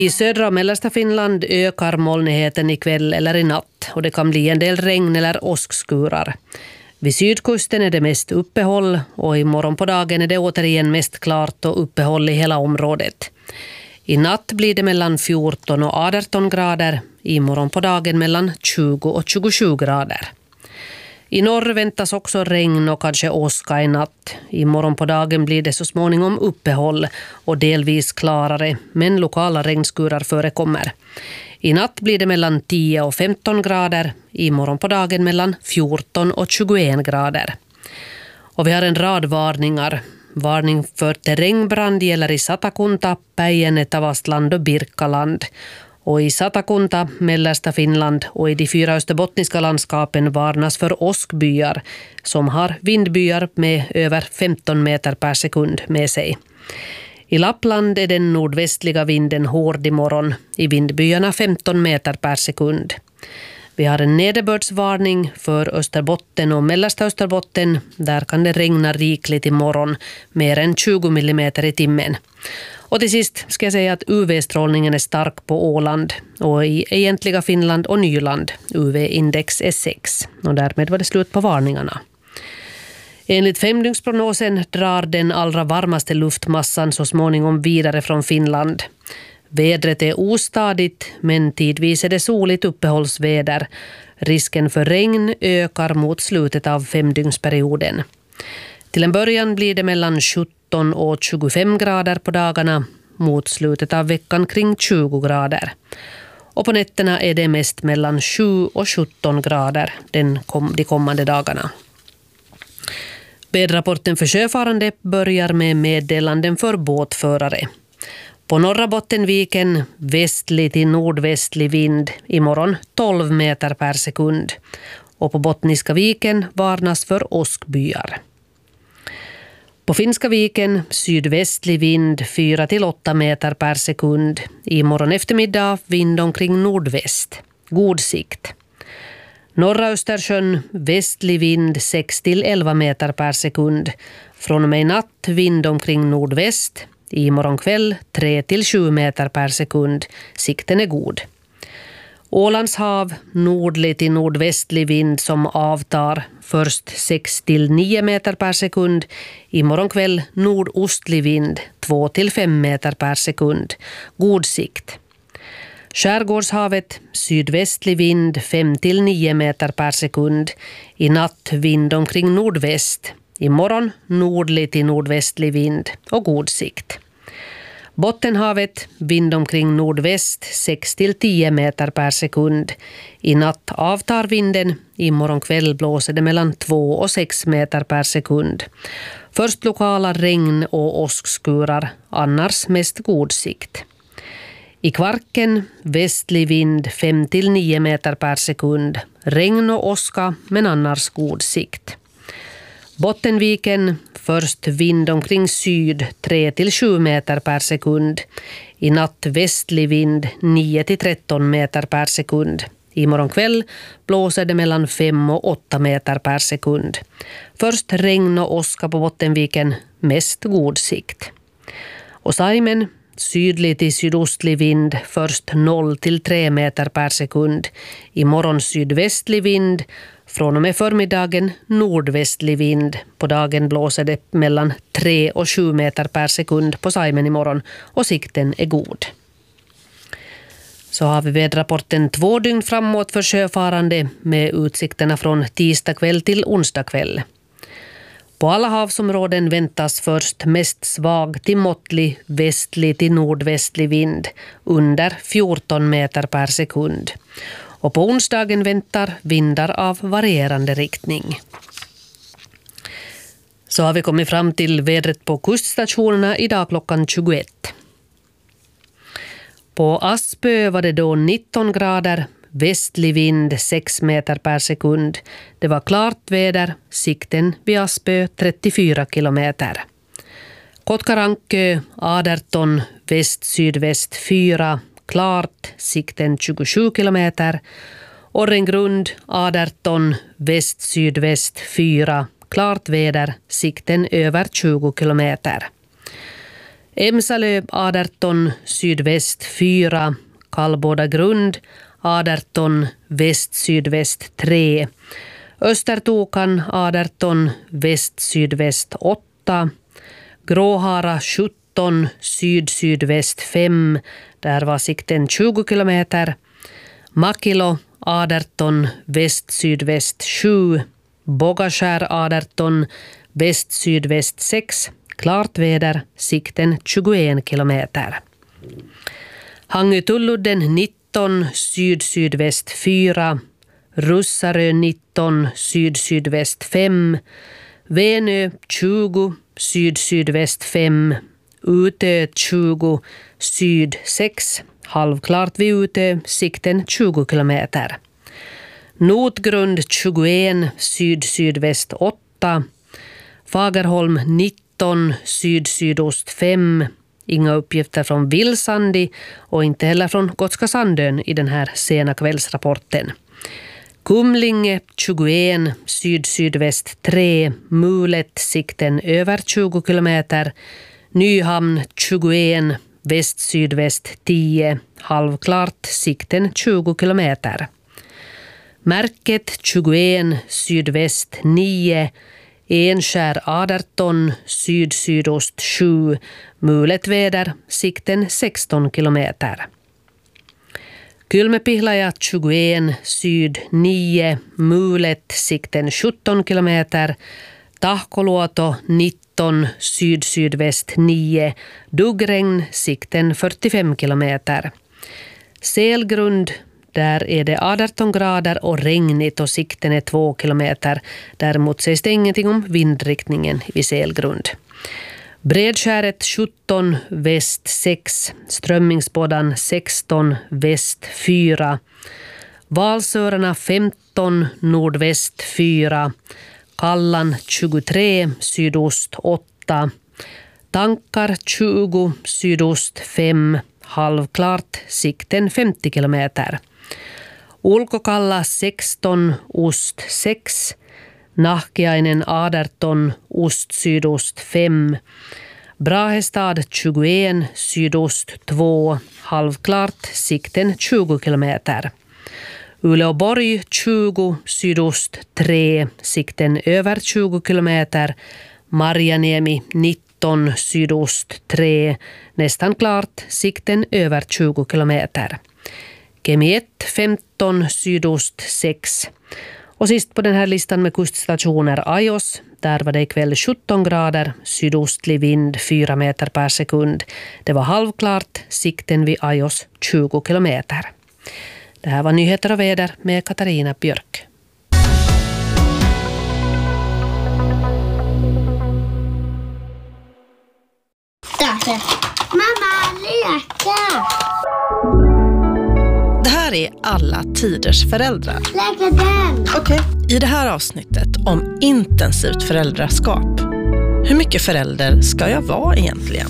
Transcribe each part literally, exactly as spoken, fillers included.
I södra och mellersta Finland ökar molnigheten ikväll eller i natt och det kan bli en del regn eller åskskurar. Vid sydkusten är det mest uppehåll och imorgon på dagen är det återigen mest klart och uppehåll i hela området. I natt blir det mellan fjorton och arton grader, imorgon på dagen mellan tjugo och tjugosju grader. I norr väntas också regn och kanske åska i natt. Imorgon på dagen blir det så småningom uppehåll och delvis klarare, men lokala regnskurar förekommer. I natt blir det mellan tio och femton grader, imorgon på dagen mellan fjorton och tjugoen grader. Och vi har en rad varningar. Varning för terrängbrand gäller i Satakunta, Päijänne, Tavastland och Birkaland. Och i Satakunta, mellersta Finland och i de fyra österbottniska landskapen varnas för åskbyar som har vindbyar med över femton meter per sekund med sig. I Lappland är den nordvästliga vinden hård imorgon, i vindbyarna femton meter per sekund. Vi har en nederbördsvarning för Österbotten och mellersta Österbotten. Där kan det regna rikligt imorgon, mer än tjugo millimeter i timmen. Och till sist ska jag säga att U V-strålningen är stark på Åland och i egentliga Finland och Nyland. U V-index är sex och därmed var det slut på varningarna. Enligt femdygnsprognosen drar den allra varmaste luftmassan så småningom vidare från Finland. Vädret är ostadigt, men tidvis är det soligt uppehållsväder. Risken för regn ökar mot slutet av femdygnsperioden. Till en början blir det mellan sjutton och tjugofem grader på dagarna, mot slutet av veckan kring tjugo grader. Och på nätterna är det mest mellan sju och sjutton grader den kom, de kommande dagarna. Väderrapporten för sjöfarande börjar med meddelanden för båtförare. På norra Bottenviken västlig till nordvästlig vind, imorgon tolv meter per sekund. Och på Bottniska viken varnas för åskbyar. På Finska viken sydvästlig vind fyra till åtta meter per sekund. Imorgon eftermiddag vind omkring nordväst. God sikt. Norra Östersjön västlig vind sex till elva meter per sekund. Från och med natt vind omkring nordväst. Imorgon kväll tre till sju meter per sekund. Sikten är god. Ålands hav nordlig till nordvästlig vind som avtar. Först sex till nio meter per sekund. Imorgon kväll nordostlig vind två till fem meter per sekund. God sikt. Skärgårdshavet sydvästlig vind fem till nio meter per sekund. I natt vind omkring nordväst. Imorgon nordlig till nordvästlig vind och god sikt. Bottenhavet vind omkring nordväst sex till tio meter per sekund. I natt avtar vinden. Imorgon kväll blåser det mellan två och sex meter per sekund. Först lokala regn- och åskskurar, annars mest god sikt. I Kvarken västlig vind fem till nio meter per sekund. Regn och åska, men annars god sikt. Bottenviken först vind omkring syd tre till sju meter per sekund. I natt västlig vind nio till tretton meter per sekund. Imorgon kväll blåser det mellan fem och åtta meter per sekund. Först regn och åska på Bottenviken, mest god sikt. Och Saimen sydlig till sydostlig vind först noll till tre meter per sekund. Imorgon sydvästlig vind. Från och med förmiddagen nordvästlig vind. På dagen blåser det mellan tre och sju meter per sekund på Saimen imorgon och sikten är god. Så har vi väderrapporten två dygn framåt för sjöfarande med utsikterna från tisdag kväll till onsdag kväll. På alla havsområden väntas först mest svag till måttlig västlig till nordvästlig vind under fjorton meter per sekund. Och på onsdagen väntar vindar av varierande riktning. Så har vi kommit fram till vädret på kuststationerna idag klockan tjugoett. På Aspö var det då nitton grader, västlig vind sex meter per sekund. Det var klart väder, sikten vid Aspö trettiofyra kilometer. Kotkarankö arton, väst-sydväst fyra, klart, sikten tjugosju kilometer. Orrengrund arton, väst-sydväst fyra, klart väder, sikten över tjugo kilometer. Emsalö arton sydväst fyra, Kallbåda grund arton väst sydväst tre, Östertokan arton väst sydväst åtta, Gråhara sjutton syd sydväst fem, där var sikten tjugo kilometer, Makilo arton väst sydväst sju, Bogaskär arton väst sydväst sex, klart väder, sikten tjugoen kilometer. Hangötulludden nitton syd sydväst fyra, Russarö nitton syd sydväst fem, Venö tjugo syd sydväst fem, Utö tjugo syd sex, halvklart vid Utö, sikten tjugo kilometer. Notgrund tjugoen syd sydväst åtta, Fagerholm nitton syd sydost fem, inga uppgifter från Vilsandi och inte heller från Gotska Sandön i den här sena kvällsrapporten. Kumlinge tjugoen syd sydväst tre, Mulet sikten över tjugo kilometer, Nyhamn tjugoen väst sydväst tio, halvklart sikten tjugo kilometer. Märket tjugoen sydväst nio, Enskär arton syd sydost sju, mulet väder, sikten sexton kilometer. Kylmäpihlaja tjugoen syd nio, mulet, sikten sjutton kilometer, Tahkoluoto nitton syd sydväst nio, duggregn, sikten fyrtiofem kilometer. Selgrund, där är det arton grader och regnigt och sikten är två kilometer. Däremot sägs det ingenting om vindriktningen vid Selgrund. Bredskäret sjutton väst sex, Strömmingsbådan sexton väst fyra, Valsörarna femton nordväst fyra, Kallan tjugotre sydost åtta, Tankar tjugo sydost fem, halvklart, sikten femtio kilometer. Ulkokalla sexton ost sex, Nahkiainen arton ost sydost fem, Brahestad tjugoen sydost två, halvklart, sikten tjugo kilometer. Uleåborg tjugo sydost tre, sikten över tjugo kilometer. Marjaniemi nitton sydost tre, nästan klart, sikten över tjugo kilometer. Kemi ett femton sydost sex. Och sist på den här listan med kuststationer Ajos, där var det ikväll sjutton grader, sydostlig vind fyra meter per sekund. Det var halvklart, sikten vid Ajos tjugo kilometer. Det här var nyheter och väder med Katarina Björk. Mamma, leka! Det här är Alla tiders föräldrar. Leka den! Okej. I det här avsnittet om intensivt föräldraskap. Hur mycket förälder ska jag vara egentligen?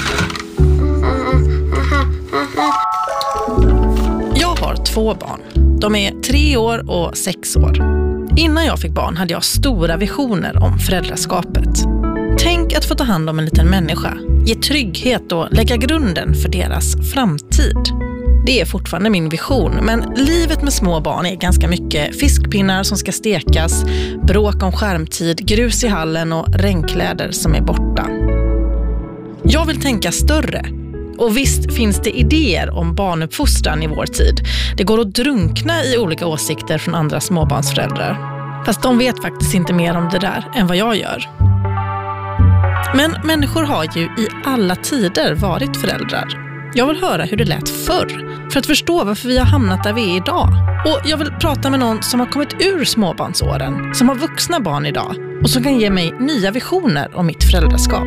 Jag har två barn. De är tre år och sex år. Innan jag fick barn hade jag stora visioner om föräldraskapet. Tänk att få ta hand om en liten människa, ge trygghet och lägga grunden för deras framtid. Det är fortfarande min vision, men livet med små barn är ganska mycket fiskpinnar som ska stekas, bråk om skärmtid, grus i hallen och regnkläder som är borta. Jag vill tänka större. Och visst finns det idéer om barnuppfostran i vår tid. Det går att drunkna i olika åsikter från andra småbarnsföräldrar. Fast de vet faktiskt inte mer om det där än vad jag gör. Men människor har ju i alla tider varit föräldrar. Jag vill höra hur det lät förr, för att förstå varför vi har hamnat där vi är idag. Och jag vill prata med någon som har kommit ur småbarnsåren, som har vuxna barn idag och som kan ge mig nya visioner om mitt föräldraskap.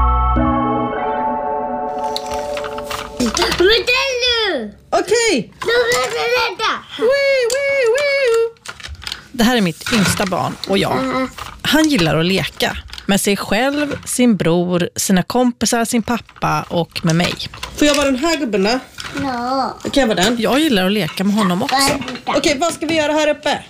Okej! Det här är mitt yngsta barn och jag. Han gillar att leka med sig själv, sin bror, sina kompisar, sin pappa och med mig. Får jag vara den här gubben då? Ja. Kan jag vara den? Jag gillar att leka med honom också. Okej, okay, vad ska vi göra här uppe?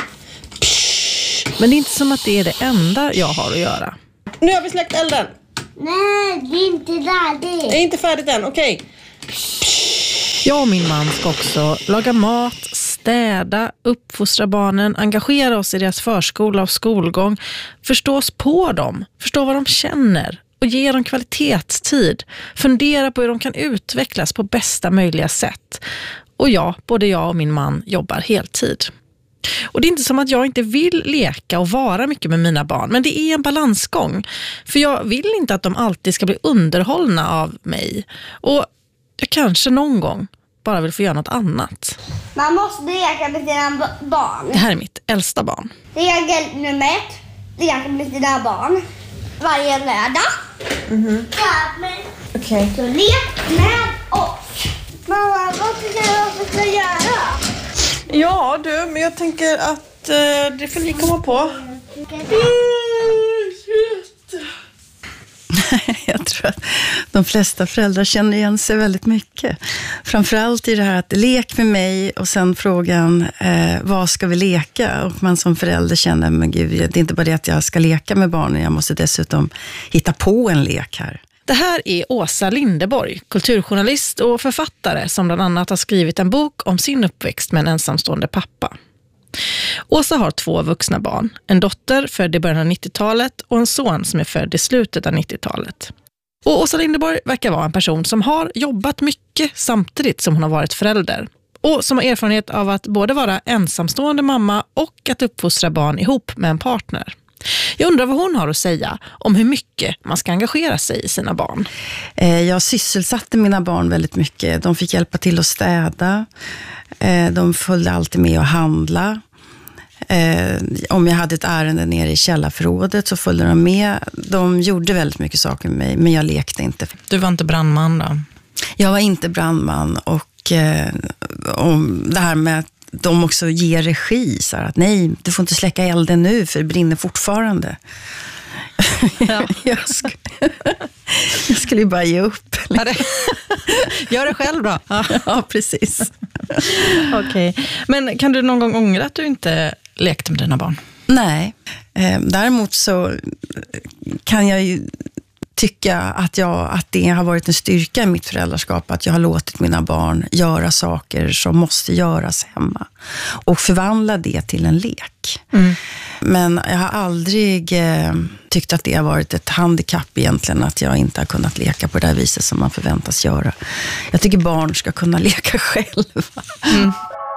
Men det är inte som att det är det enda jag har att göra. Nu har vi släckt elden. Nej, det är inte färdigt. Det är inte färdigt än, okej. Okay. Jag och min man ska också laga mat, städa, uppfostra barnen, engagera oss i deras förskola och skolgång, förstå oss på dem, förstå vad de känner och ge dem kvalitetstid, fundera på hur de kan utvecklas på bästa möjliga sätt. Och ja, både jag och min man jobbar heltid. Och det är inte som att jag inte vill leka och vara mycket med mina barn, men det är en balansgång. För jag vill inte att de alltid ska bli underhållna av mig. Och jag kanske någon gång bara vill få göra något annat. Man måste leka med sina barn. Det här är mitt äldsta barn. Regel nummer ett. Leka med sina barn. Varje lördag. Mhm. Ja, Okej. så lek med oss. Mamma, vad tycker du att vi ska göra? Ja du, men jag tänker att eh, det får ni komma på. Jag tror att de flesta föräldrar känner igen sig väldigt mycket. Framförallt i det här att lek med mig och sen frågan eh, vad ska vi leka? Och man som förälder känner, men gud, det är inte bara det att jag ska leka med barnen, jag måste dessutom hitta på en lek här. Det här är Åsa Lindeborg, kulturjournalist och författare som bland annat har skrivit en bok om sin uppväxt med en ensamstående pappa. Åsa har två vuxna barn, en dotter född i början av nittiotalet och en son som är född i slutet av nittiotalet. Och Åsa Lindeborg verkar vara en person som har jobbat mycket samtidigt som hon har varit förälder. Och som har erfarenhet av att både vara ensamstående mamma och att uppfostra barn ihop med en partner. Jag undrar vad hon har att säga om hur mycket man ska engagera sig i sina barn. Jag sysselsatte mina barn väldigt mycket. De fick hjälpa till att städa. De följde alltid med att handla. Om jag hade ett ärende nere i källarförrådet så följde de med. De gjorde väldigt mycket saker med mig, men jag lekte inte. Du var inte brandman då? Jag var inte brandman och, och det här med att de också ger regi, så att nej, du får inte släcka elden nu för det brinner fortfarande. Ja. jag, skulle, jag skulle ju bara ge upp. Ja, det, gör det själv då. Ja, ja precis. Okej. Okay. Men kan du någon gång ångra att du inte lekte med dina barn? Nej. Eh, däremot så kan jag ju tycka att, jag, att det har varit en styrka i mitt föräldraskap att jag har låtit mina barn göra saker som måste göras hemma och förvandla det till en lek. Mm. Men jag har aldrig eh, tyckt att det har varit ett handikapp egentligen att jag inte har kunnat leka på det här viset som man förväntas göra. Jag tycker barn ska kunna leka själva. Mm.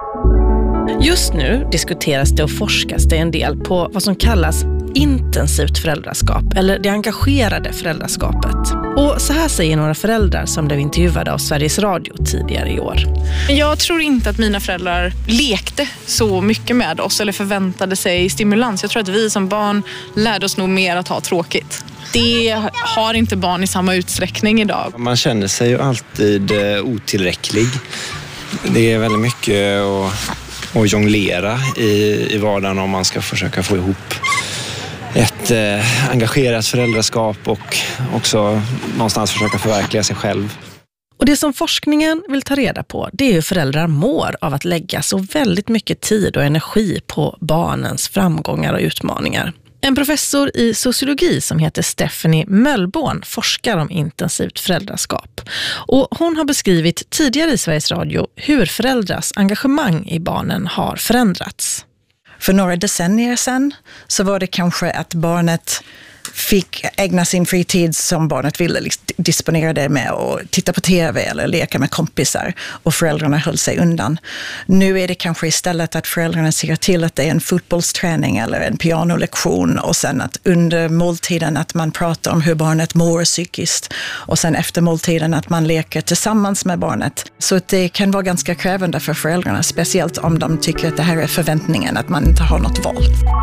Just nu diskuteras det och forskas det en del på vad som kallas intensivt föräldraskap eller det engagerade föräldraskapet. Och så här säger några föräldrar som blev intervjuade av Sveriges Radio tidigare i år. Jag tror inte att mina föräldrar lekte så mycket med oss eller förväntade sig stimulans. Jag tror att vi som barn lärde oss nog mer att ha tråkigt. Det har inte barn i samma utsträckning idag. Man känner sig ju alltid otillräcklig. Det är väldigt mycket att, att jonglera i, i vardagen om man ska försöka få ihop ett eh, engagerat föräldraskap och också någonstans försöka förverkliga sig själv. Och det som forskningen vill ta reda på, det är hur föräldrar mår av att lägga så väldigt mycket tid och energi på barnens framgångar och utmaningar. En professor i sociologi som heter Stephanie Möllborn forskar om intensivt föräldraskap. Och hon har beskrivit tidigare i Sveriges Radio hur föräldrars engagemang i barnen har förändrats. För några decennier sedan så var det kanske att barnet fick ägna sin fritid som barnet ville liksom disponera det med och titta på tv eller leka med kompisar och föräldrarna höll sig undan. Nu är det kanske istället att föräldrarna ser till att det är en fotbollsträning eller en pianolektion och sen att under måltiden att man pratar om hur barnet mår psykiskt och sen efter måltiden att man leker tillsammans med barnet. Så att det kan vara ganska krävande för föräldrarna, speciellt om de tycker att det här är förväntningen, att man inte har något val.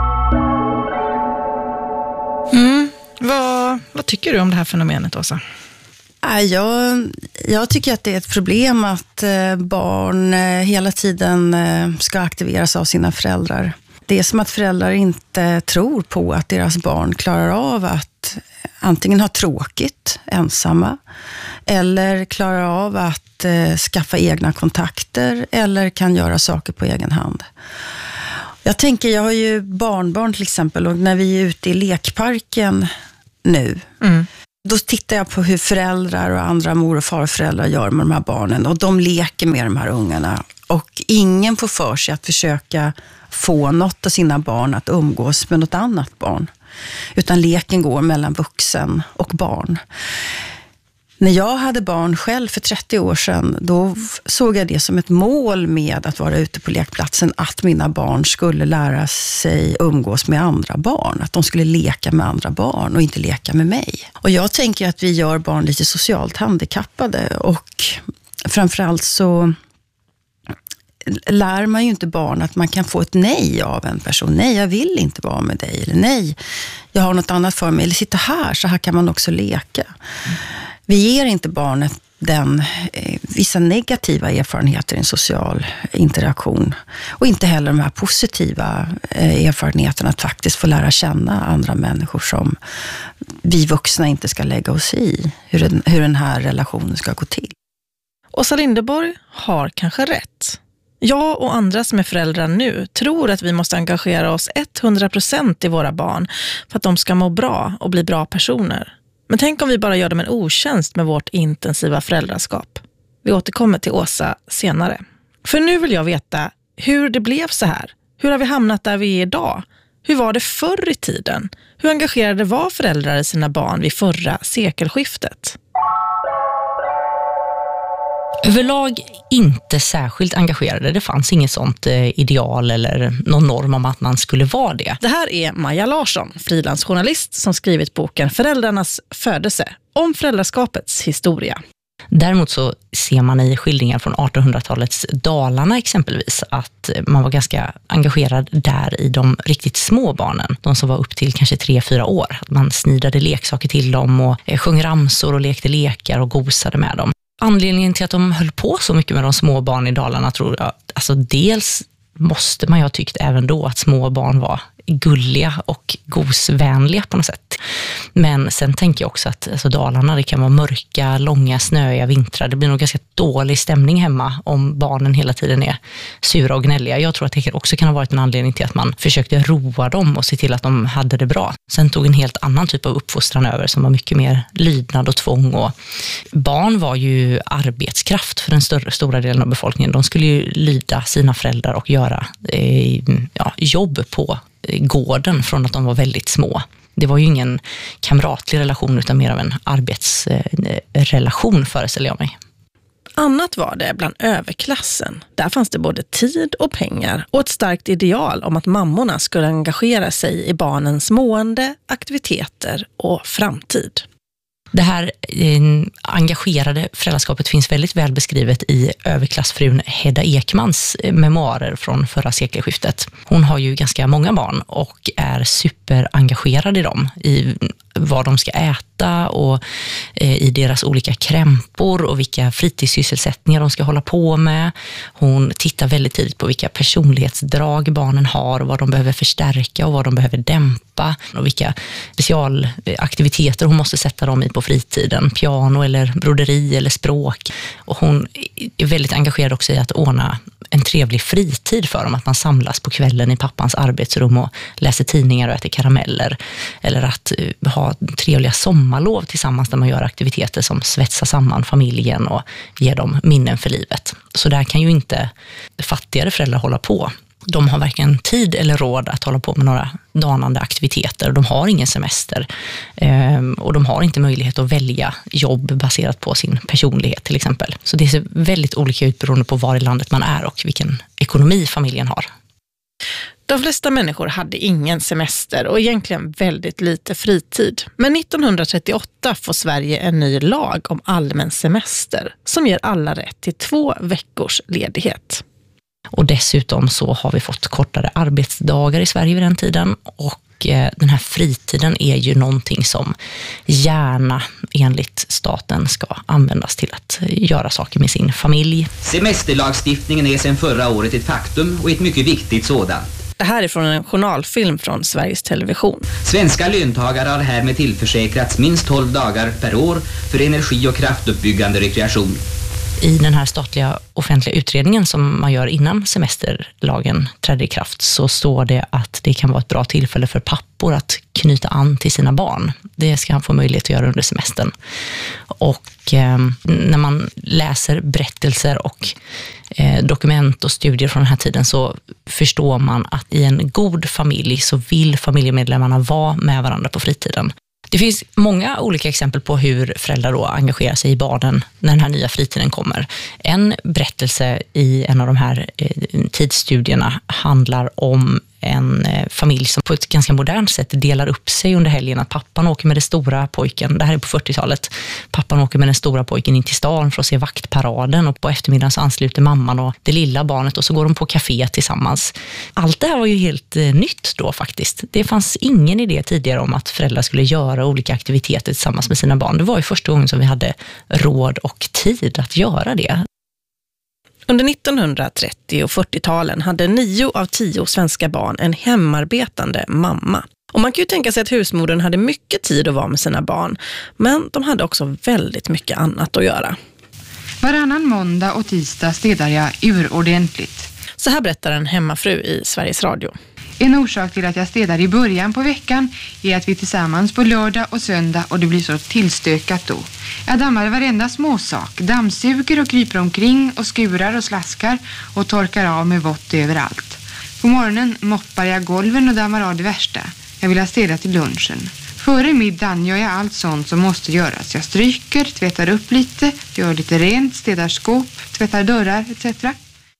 Mm. Vad, vad tycker du om det här fenomenet, Åsa? Jag, jag tycker att det är ett problem att barn hela tiden ska aktiveras av sina föräldrar. Det är som att föräldrar inte tror på att deras barn klarar av att antingen ha tråkigt ensamma eller klarar av att skaffa egna kontakter eller kan göra saker på egen hand. Jag tänker, jag har ju barnbarn till exempel och när vi är ute i lekparken nu mm. Då tittar jag på hur föräldrar och andra mor- och farföräldrar gör med de här barnen. Och de leker med de här ungarna. Och ingen får för sig att försöka få något av sina barn att umgås med något annat barn. Utan leken går mellan vuxen och barn. När jag hade barn själv för trettio år sedan, då såg jag det som ett mål med att vara ute på lekplatsen, att mina barn skulle lära sig umgås med andra barn. Att de skulle leka med andra barn och inte leka med mig. Och jag tänker att vi gör barn lite socialt handikappade, och framförallt så lär man ju inte barn att man kan få ett nej av en person. Nej, jag vill inte vara med dig. Eller nej, jag har något annat för mig. Eller sitta här, så här kan man också leka. Mm. Vi ger inte barnet den, eh, vissa negativa erfarenheter i en social interaktion. Och inte heller de här positiva eh, erfarenheterna att faktiskt få lära känna andra människor som vi vuxna inte ska lägga oss i. Hur den, hur den här relationen ska gå till. Åsa Linderborg har kanske rätt. Jag och andra som är föräldrar nu tror att vi måste engagera oss hundra procent i våra barn för att de ska må bra och bli bra personer. Men tänk om vi bara gör dem en otjänst med vårt intensiva föräldraskap. Vi återkommer till Åsa senare. För nu vill jag veta hur det blev så här. Hur har vi hamnat där vi är idag? Hur var det förr i tiden? Hur engagerade var föräldrar i sina barn vid förra sekelskiftet? Överlag inte särskilt engagerade. Det fanns inget sånt ideal eller någon norm om att man skulle vara det. Det här är Maja Larsson, frilansjournalist som skrivit boken Föräldrarnas födelse, om föräldraskapets historia. Däremot så ser man i skildringar från artonhundratalets Dalarna exempelvis att man var ganska engagerad där i de riktigt små barnen. De som var upp till kanske tre, fyra år. Att man snidade leksaker till dem och sjöng ramsor och lekte lekar och gosade med dem. Anledningen till att de höll på så mycket med de små barn i Dalarna tror jag, alltså dels måste man ju ha tyckt även då att små barn var gulliga och gosvänliga på något sätt. Men sen tänker jag också att alltså, Dalarna, det kan vara mörka, långa, snöiga vintrar. Det blir nog ganska dålig stämning hemma om barnen hela tiden är sura och gnälliga. Jag tror att det också kan ha varit en anledning till att man försökte roa dem och se till att de hade det bra. Sen tog en helt annan typ av uppfostran över som var mycket mer lydnad och tvång. Och barn var ju arbetskraft för den större, stora delen av befolkningen. De skulle ju lyda sina föräldrar och göra eh, ja, jobb på gården från att de var väldigt små. Det var ju ingen kamratlig relation utan mer av en arbetsrelation, föreställer jag mig. Annat var det bland överklassen. Där fanns det både tid och pengar och ett starkt ideal om att mammorna skulle engagera sig i barnens mående, aktiviteter och framtid. Det här eh, engagerade föräldraskapet finns väldigt väl beskrivet i överklassfrun Hedda Ekmans eh, memoarer från förra sekelskiftet. Hon har ju ganska många barn och är superengagerad i dem, i vad de ska äta och eh, i deras olika krämpor och vilka fritidssysselsättningar de ska hålla på med. Hon tittar väldigt tidigt på vilka personlighetsdrag barnen har och vad de behöver förstärka och vad de behöver dämpa och vilka specialaktiviteter hon måste sätta dem i på fritiden, piano eller broderi eller språk. Och hon är väldigt engagerad också i att ordna en trevlig fritid för dem, att man samlas på kvällen i pappans arbetsrum och läser tidningar och äter karameller, eller att uh, ha trevliga sommarlov tillsammans där man gör aktiviteter som svetsar samman familjen och ger dem minnen för livet. Så där kan ju inte fattigare föräldrar hålla på. De har varken tid eller råd att hålla på med några danande aktiviteter. De har ingen semester eh, och de har inte möjlighet att välja jobb baserat på sin personlighet till exempel. Så det ser väldigt olika ut beroende på var i landet man är och vilken ekonomi familjen har. De flesta människor hade ingen semester och egentligen väldigt lite fritid. Men nittonhundratrettioåtta får Sverige en ny lag om allmän semester som ger alla rätt till två veckors ledighet. Och dessutom så har vi fått kortare arbetsdagar i Sverige vid den tiden och eh, den här fritiden är ju någonting som gärna enligt staten ska användas till att göra saker med sin familj. Semesterlagstiftningen är sedan förra året ett faktum och ett mycket viktigt sådant. Det här är från en journalfilm från Sveriges Television. Svenska löntagare har härmed tillförsäkrats minst tolv dagar per år för energi- och kraftuppbyggande rekreation. I den här statliga offentliga utredningen som man gör innan semesterlagen trädde i kraft så står det att det kan vara ett bra tillfälle för pappor att knyta an till sina barn. Det ska han få möjlighet att göra under semestern. Och eh, när man läser berättelser och eh, dokument och studier från den här tiden så förstår man att i en god familj så vill familjemedlemmarna vara med varandra på fritiden. Det finns många olika exempel på hur föräldrar då engagerar sig i barnen när den här nya fritiden kommer. En berättelse i en av de här eh, tidsstudierna handlar om en eh, familj som på ett ganska modernt sätt delar upp sig under helgen. Att pappan åker med det stora pojken, det här är på fyrtiotalet, pappan åker med den stora pojken in till stan för att se vaktparaden och på eftermiddagen så ansluter mamman och det lilla barnet och så går de på café tillsammans. Allt det här var ju helt eh, nytt då faktiskt. Det fanns ingen idé tidigare om att föräldrar skulle göra olika aktiviteter tillsammans med sina barn. Det var ju första gången som vi hade råd och tid att göra det. Under nittonhundratrettio- och fyrtiotalen hade nio av tio svenska barn en hemarbetande mamma. Och man kan ju tänka sig att husmodern hade mycket tid att vara med sina barn, men de hade också väldigt mycket annat att göra. Varannan måndag och tisdag städar jag urordentligt. Så här berättar en hemmafru i Sveriges Radio. En orsak till att jag städar i början på veckan är att vi tillsammans på lördag och söndag och det blir så tillstökat då. Jag dammar varenda småsak, dammsuger och kryper omkring och skurar och slaskar och torkar av med vått överallt. På morgonen moppar jag golven och dammar av det värsta. Jag vill ha städat till lunchen. Före middagen gör jag allt sånt som måste göras. Jag stryker, tvättar upp lite, gör lite rent, städar skåp, tvättar dörrar et cetera.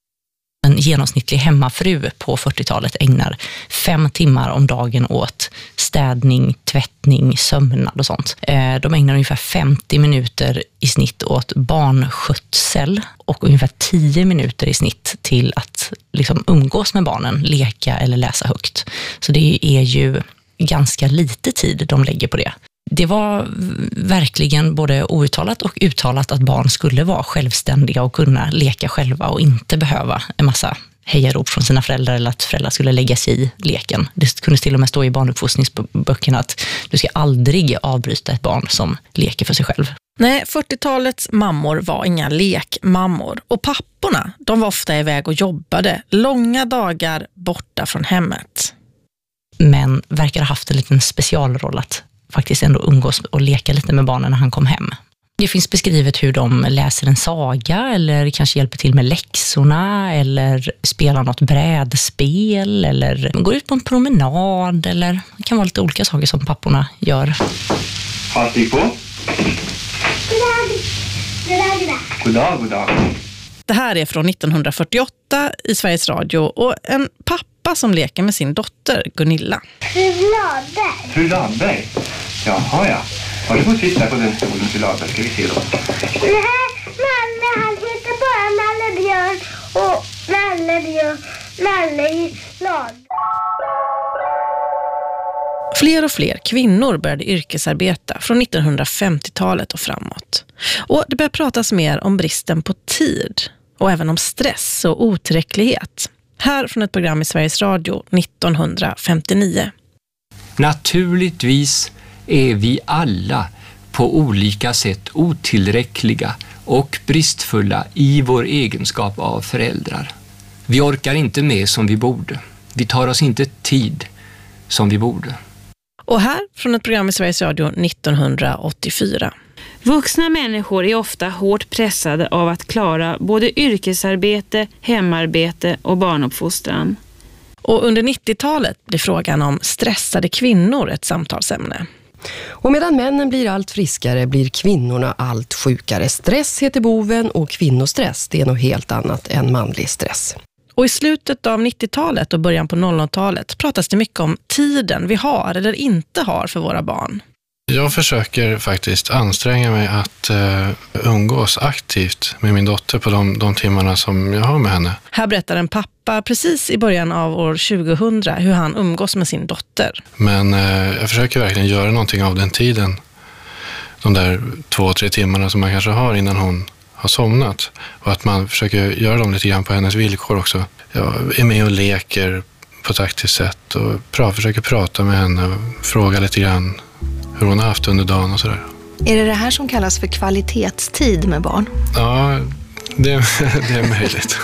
En genomsnittlig hemmafru på fyrtiotalet ägnar fem timmar om dagen åt städning, tvättning, sömnad och sånt. De ägnar ungefär femtio minuter i snitt åt barnskötsel och ungefär tio minuter i snitt till att liksom umgås med barnen, leka eller läsa högt. Så det är ju ganska lite tid de lägger på det. Det var verkligen både outtalat och uttalat att barn skulle vara självständiga och kunna leka själva och inte behöva en massa hejarop från sina föräldrar eller att föräldrar skulle lägga sig i leken. Det kunde till och med stå i barnuppfostringsböckerna att du ska aldrig avbryta ett barn som leker för sig själv. Nej, fyrtiotalets mammor var inga lekmammor och papporna, de var ofta iväg och jobbade långa dagar borta från hemmet. Men verkar ha haft en liten specialroll att faktiskt ändå umgås och leka lite med barnen när han kom hem. Det finns beskrivet hur de läser en saga eller kanske hjälper till med läxorna eller spelar något brädspel eller går ut på en promenad eller det kan vara lite olika saker som papporna gör. Halstig på. God dag, god dag. Det här är från nittonhundrafyrtioåtta i Sveriges Radio och en pappa som leker med sin dotter Gunilla. Fru Ladberg. Fru Ladberg? Jaha, ja. Har du fått titta på den stolen, fru Ladberg? Ska vi se då. Det här Nalle, han heter bara Nalle Björn och Nalle Björn, Nalle Ladberg. Fler och fler kvinnor började yrkesarbeta från nittonhundrafemtiotalet och framåt. Och det började pratas mer om bristen på tid och även om stress och otillräcklighet. Här från ett program i Sveriges Radio nittonhundrafemtionio. Naturligtvis är vi alla på olika sätt otillräckliga och bristfulla i vår egenskap av föräldrar. Vi orkar inte med som vi borde. Vi tar oss inte tid som vi borde. Och här från ett program i Sveriges Radio nittonhundraåttiofyra. Vuxna människor är ofta hårt pressade av att klara både yrkesarbete, hemarbete och barnuppfostran. Och under nittiotalet blir frågan om stressade kvinnor ett samtalsämne. Och medan männen blir allt friskare blir kvinnorna allt sjukare. Stress heter boven och kvinnostress det är något helt annat än manlig stress. Och i slutet av nittiotalet och början på noll noll-talet pratas det mycket om tiden vi har eller inte har för våra barn. Jag försöker faktiskt anstränga mig att uh, umgås aktivt med min dotter på de, de timmarna som jag har med henne. Här berättar en pappa precis i början av år tjugohundra hur han umgås med sin dotter. Men uh, jag försöker verkligen göra någonting av den tiden. De där två, tre timmarna som man kanske har innan hon har somnat. Och att man försöker göra dem lite grann på hennes villkor också. Jag är med och leker på ett aktivt sätt och pra- försöker prata med henne och fråga lite grann hur hon har haft under dagen och sådär. Är det det här som kallas för kvalitetstid med barn? Ja, Det, det är möjligt.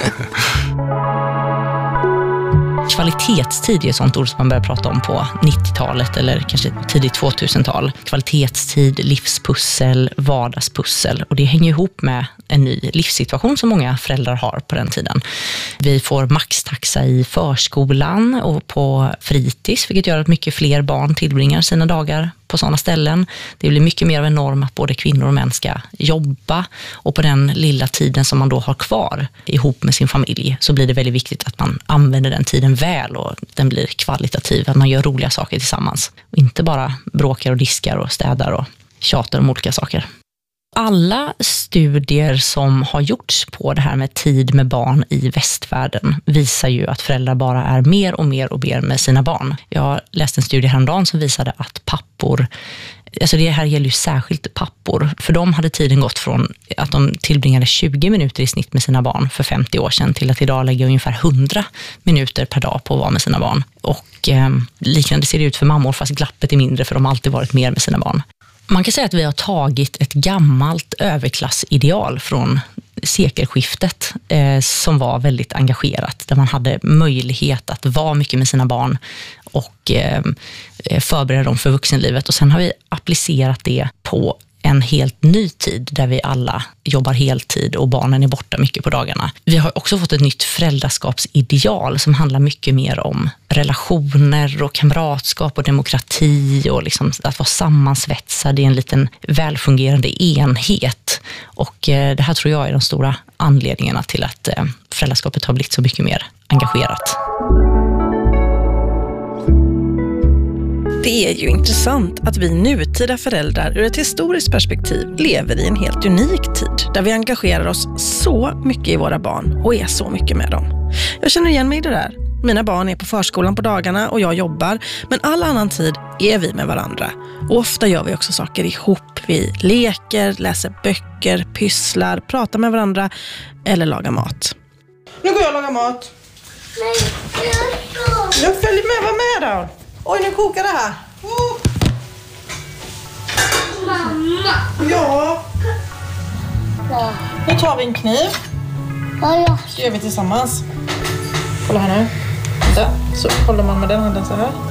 Kvalitetstid är ett sånt ord som man börjar prata om på nittiotalet eller kanske tidigt tvåtusental. Kvalitetstid, livspussel, vardagspussel, och det hänger ihop med en ny livssituation som många föräldrar har på den tiden. Vi får maxtaxa i förskolan och på fritids, vilket gör att mycket fler barn tillbringar sina dagar på sådana ställen. Det blir mycket mer av en norm att både kvinnor och män ska jobba, och på den lilla tiden som man då har kvar ihop med sin familj så blir det väldigt viktigt att man använder den tiden väl och den blir kvalitativ, att man gör roliga saker tillsammans och inte bara bråkar och diskar och städar och tjatar om olika saker. Alla studier som har gjorts på det här med tid med barn i västvärlden visar ju att föräldrar bara är mer och mer och mer med sina barn. Jag läste en studie häromdagen som visade att pappor, alltså det här gäller ju särskilt pappor, för de hade tiden gått från att de tillbringade tjugo minuter i snitt med sina barn för femtio år sedan till att idag lägga ungefär hundra minuter per dag på att vara med sina barn. Och eh, liknande ser det ut för mammor, fast glappet är mindre för de har alltid varit mer med sina barn. Man kan säga att vi har tagit ett gammalt överklassideal från sekelskiftet eh, som var väldigt engagerat, där man hade möjlighet att vara mycket med sina barn och eh, förbereda dem för vuxenlivet. Och sen har vi applicerat det på en helt ny tid där vi alla jobbar heltid och barnen är borta mycket på dagarna. Vi har också fått ett nytt föräldraskapsideal som handlar mycket mer om relationer och kamratskap och demokrati och liksom att vara sammansvetsad i en liten välfungerande enhet. Och det här tror jag är de stora anledningarna till att föräldraskapet har blivit så mycket mer engagerat. Det är ju intressant att vi nutida föräldrar ur ett historiskt perspektiv lever i en helt unik tid där vi engagerar oss så mycket i våra barn och är så mycket med dem. Jag känner igen mig i det där. Mina barn är på förskolan på dagarna och jag jobbar, men all annan tid är vi med varandra. Och ofta gör vi också saker ihop. Vi leker, läser böcker, pysslar, pratar med varandra eller lagar mat. Nu går jag och lagar mat. Nej, jag Jag följer med, var med då. Oj, nu kokar det här. Oh. Mamma. Ja. Ja. Nu tar vi en kniv. Ja, ja. Det gör vi tillsammans. Kolla här nu. Där. Så håller man med den handen så här.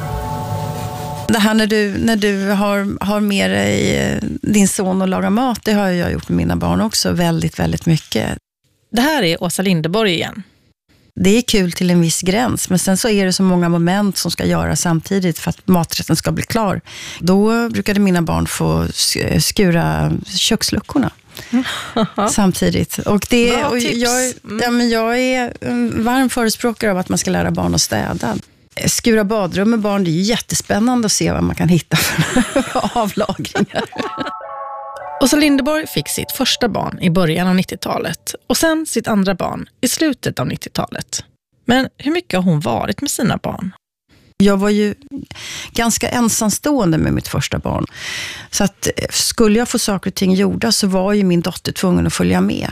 Det här när du, när du har, har med dig din son och lagar mat, det har jag gjort med mina barn också väldigt, väldigt mycket. Det här är Åsa Linderborg igen. Det är kul till en viss gräns, men sen så är det så många moment som ska göras samtidigt för att maträtten ska bli klar. Då brukade mina barn få skura köksluckorna mm. samtidigt. Och det, Bra och tips. jag, ja, men jag är en varm förespråkare av att man ska lära barn att städa. Skura badrum med barn, det är ju jättespännande att se vad man kan hitta för avlagringar. Åsa Linderborg fick sitt första barn i början av nittiotalet och sen sitt andra barn i slutet av nittiotalet. Men hur mycket har hon varit med sina barn? Jag var ju ganska ensamstående med mitt första barn. Så att skulle jag få saker och ting gjorda så var ju min dotter tvungen att följa med.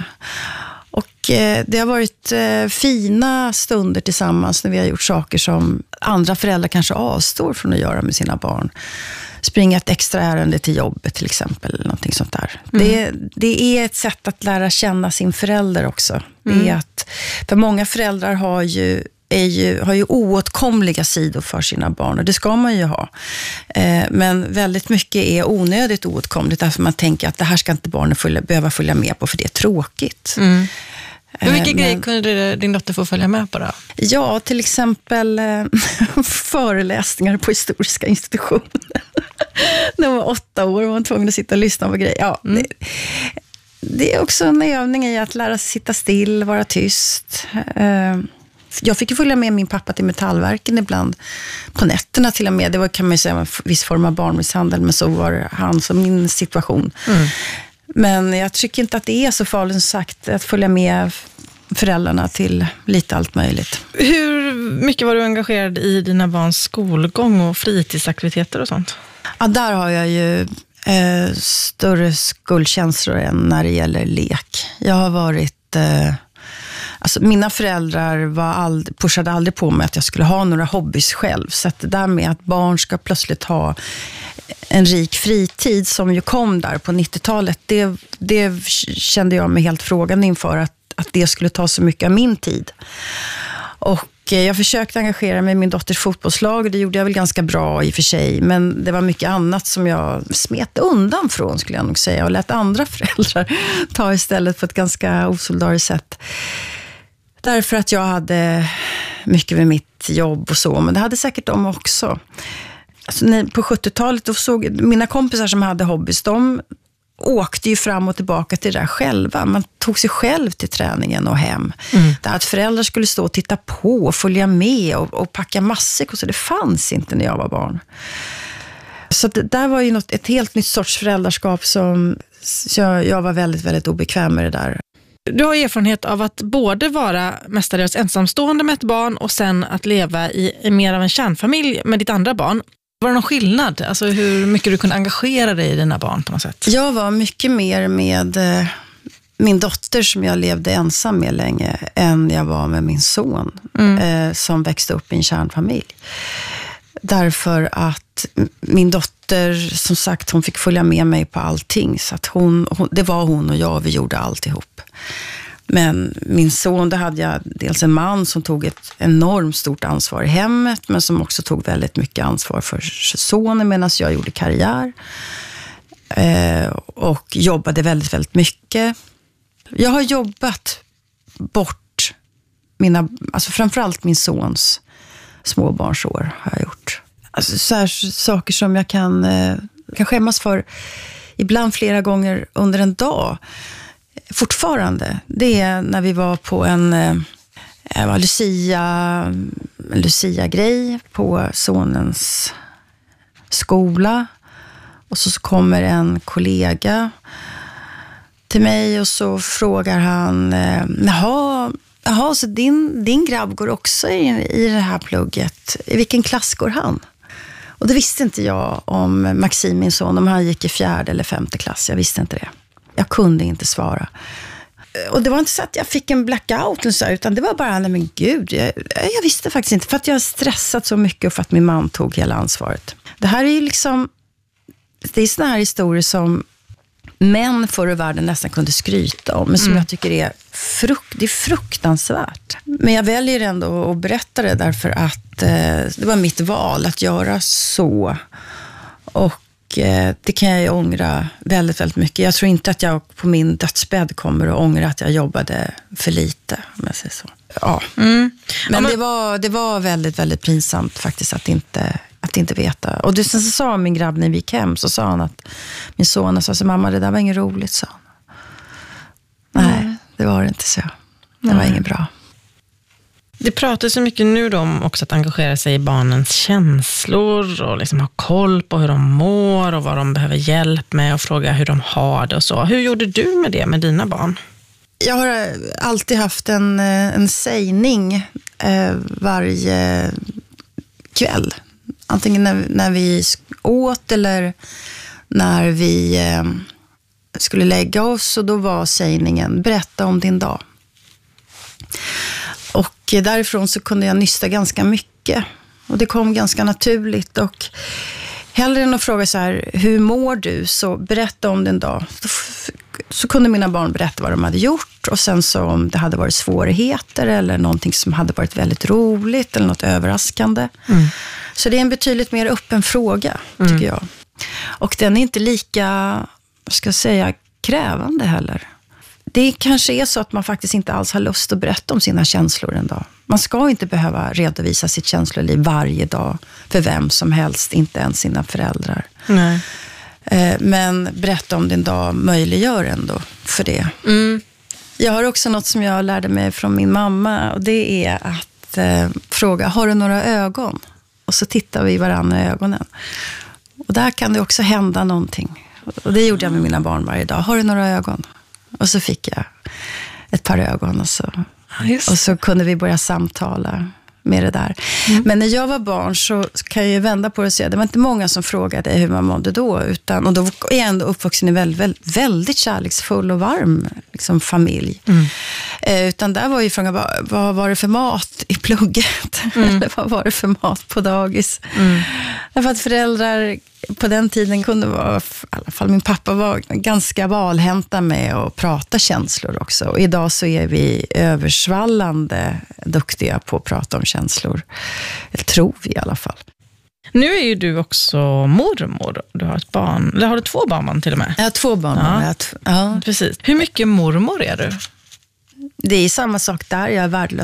Och eh, det har varit eh, fina stunder tillsammans när vi har gjort saker som andra föräldrar kanske avstår från att göra med sina barn. Springa ett extra ärende till jobbet till exempel, eller någonting sånt där. Mm. Det, det är ett sätt att lära känna sin förälder också. Det är mm. att, för många föräldrar har ju, är ju, har ju oåtkomliga sidor för sina barn, och det ska man ju ha. Eh, men väldigt mycket är onödigt oåtkomligt, därför man tänker att det här ska inte barnen följa, behöva följa med på, för det är tråkigt. Mm. Men vilka Men, grejer kunde din dotter få följa med på då? Ja, till exempel eh, föreläsningar på historiska institutioner. När hon var åtta år och var tvungen att sitta och lyssna på grejer. Ja, mm. det, det är också en övning i att lära sig sitta still, vara tyst. Eh, jag fick ju följa med min pappa till Metallverken ibland. På nätterna till och med. Det var, kan man ju säga, en viss form av barnmisshandel, men så var hans och min situation. Mm. Men jag tycker inte att det är så farligt, som sagt, att följa med föräldrarna till lite allt möjligt. Hur mycket var du engagerad i dina barns skolgång och fritidsaktiviteter och sånt? Ja, där har jag ju eh, större skuldkänslor än när det gäller lek. Jag har varit... Eh, alltså mina föräldrar var ald- pushade aldrig på mig att jag skulle ha några hobbys själv. Så att det där med att barn ska plötsligt ha en rik fritid som ju kom där på nittiotalet, det, det kände jag mig helt frågande inför, att, att det skulle ta så mycket av min tid. Och jag försökte engagera mig i min dotters fotbollslag och det gjorde jag väl ganska bra i och för sig. Men det var mycket annat som jag smet undan från, skulle jag nog säga, och lät andra föräldrar ta istället på ett ganska osolidariskt sätt. Därför att jag hade mycket med mitt jobb och så, men det hade säkert de också. Alltså, på sjuttiotalet då såg mina kompisar som hade hobbys, de åkte ju fram och tillbaka till det där själva. Man tog sig själv till träningen och hem. Mm. Där att föräldrar skulle stå och titta på och följa med och, och packa massor. Så det fanns inte när jag var barn. Så det där var ju något, ett helt nytt sorts föräldraskap som jag, jag var väldigt, väldigt obekväm med det där. Du har erfarenhet av att både vara mestadels ensamstående med ett barn och sen att leva i mer av en kärnfamilj med ditt andra barn. Var det någon skillnad? Alltså hur mycket du kunde engagera dig i dina barn på något sätt? Jag var mycket mer med eh, min dotter som jag levde ensam med länge än jag var med min son mm. eh, som växte upp i en kärnfamilj. Därför att min dotter, som sagt, hon fick följa med mig på allting. Så att hon, hon, det var hon och jag, vi gjorde allt ihop. Men min son, där hade jag dels en man som tog ett enormt stort ansvar i hemmet, men som också tog väldigt mycket ansvar för sonen medan jag gjorde karriär. Eh, och jobbade väldigt, väldigt mycket. Jag har jobbat bort mina, alltså framförallt min sons småbarnsår har jag gjort. Alltså så här saker som jag kan, eh, kan skämmas för ibland flera gånger under en dag. Fortfarande. Det är när vi var på en eh, Lucia, Lucia-grej på sonens skola. Och så kommer en kollega till mig och så frågar han, eh, jaha, jaha, så din, din grabb går också i, i det här plugget. I vilken klass går han? Och det visste inte jag om Maxim, min son, om han gick i fjärde eller femte klass. Jag visste inte det. Jag kunde inte svara. Och det var inte så att jag fick en blackout eller så, utan det var bara, nej men gud, jag, jag visste faktiskt inte. För att jag har stressat så mycket och för att min man tog hela ansvaret. Det här är ju liksom, det är såna här historier som män förr i världen nästan kunde skryta om, men som mm. jag tycker är, frukt, det är fruktansvärt. Men jag väljer ändå att berätta det därför att eh, det var mitt val att göra så. Och det kan jag ju ångra väldigt, väldigt mycket. Jag tror inte att jag på min dödsbädd kommer att ångra att jag jobbade för lite, om jag säger så. Ja. Mm. Men, ja, men det var, det var väldigt, väldigt pinsamt faktiskt att inte, att inte veta. Och det, sen så sa min grabb när vi gick hem, så sa han att min son sa så, mamma, det där var inget roligt, sa han. Nej, mm. det var det inte, så. Det mm. var inget bra. Det pratar så mycket nu då om också att engagera sig i barnens känslor och liksom ha koll på hur de mår och vad de behöver hjälp med och fråga hur de har det och så. Hur gjorde du med det med dina barn? Jag har alltid haft en, en sägning eh, varje kväll. Antingen när, när vi åt eller när vi eh, skulle lägga oss, och då var sägningen, berätta om din dag. Och därifrån så kunde jag nysta ganska mycket. Och det kom ganska naturligt. Och hellre än att fråga så här, hur mår du? Så berätta om din dag. Så kunde mina barn berätta vad de hade gjort. Och sen så om det hade varit svårigheter eller någonting som hade varit väldigt roligt eller något överraskande. Mm. Så det är en betydligt mer öppen fråga, tycker mm. jag. Och den är inte lika, vad ska jag säga, krävande heller. Det kanske är så att man faktiskt inte alls har lust att berätta om sina känslor en dag. Man ska inte behöva redovisa sitt känsloliv varje dag för vem som helst, inte ens sina föräldrar. Nej. Men berätta om din dag möjliggör ändå för det. Mm. Jag har också något som jag lärde mig från min mamma, och det är att eh, fråga, har du några ögon? Och så tittar vi varandra i ögonen. Och där kan det också hända någonting. Och det gjorde jag med mina barn varje dag. Har du några ögon? Och så fick jag ett par ögon och så, och så kunde vi börja samtala med det där. Mm. Men när jag var barn så kan jag ju vända på det och säga, det var inte många som frågade hur man mådde då. Utan, och då är jag ändå uppvuxen i en väldigt, väldigt, väldigt kärleksfull och varm liksom, familj. Mm. Eh, utan där var ju frågan, vad, vad var det för mat i plugget? Mm. Eller vad var det för mat på dagis? Mm. Därför att föräldrar på den tiden kunde vara, i alla fall min pappa var ganska valhänta med att prata känslor också. Och idag så är vi översvallande duktiga på att prata om känslor. Det tror vi i alla fall. Nu är ju du också mormor. Du har ett barn, eller har du två barn till och med? Jag har två barn. Ja. Jag t- ja. Precis. Hur mycket mormor är du? Det är samma sak där. Jag är värdelös